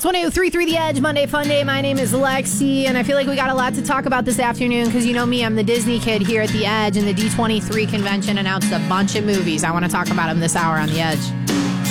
It's 103.3 The Edge, Monday Fun Day. My name is Lexi, and I feel like we got a lot to talk about this afternoon because you know me, I'm the Disney kid here at The Edge, and the D23 convention announced a bunch of movies. I want to talk about them this hour on The Edge.